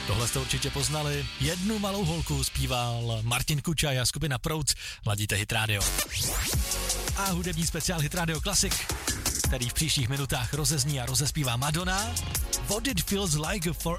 Tohle jste určitě poznali. Jednu malou holku zpíval Martin Kučaj a skupina Prouc. Ladíte Hit Radio. A hudební speciál Hit Radio Classic, který v příštích minutách rozezní a rozespívá Madonna. What it feels like for